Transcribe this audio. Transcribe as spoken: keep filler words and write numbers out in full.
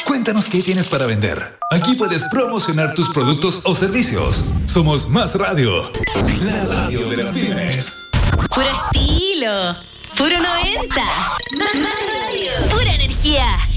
Cuéntanos qué tienes para vender. Aquí puedes promocionar tus productos o servicios. Somos Más Radio, la radio de las pymes. Puro estilo, puro noventa. Más Radio, pura energía.